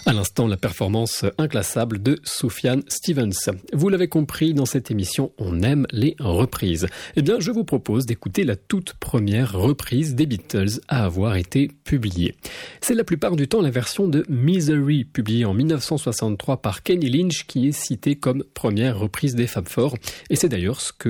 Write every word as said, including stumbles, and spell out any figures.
À l'instant, la performance inclassable de Sufjan Stevens. Vous l'avez compris, dans cette émission, on aime les reprises. Eh bien, je vous propose d'écouter la toute première reprise des Beatles à avoir été publiée. C'est la plupart du temps la version de Misery, publiée en dix-neuf cent soixante-trois par Kenny Lynch, qui est citée comme première reprise des Fab Four. Et c'est d'ailleurs ce que